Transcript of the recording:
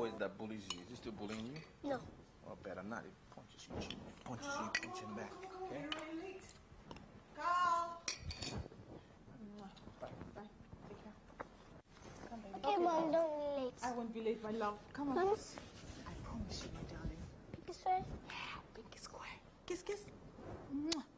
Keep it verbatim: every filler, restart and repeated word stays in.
boys that bullies you. Is he still bullying you? No. Oh, better not. He punches you. Punches you, punch him back. Okay? Carl! Bye. Bye. Take care. Come, baby. Okay, okay, Mom, don't be late. I won't be late, my love. Come on. Promise? I promise you, my darling. Kiss her. Yeah, big kiss, quiet. Kiss, kiss. Mwah.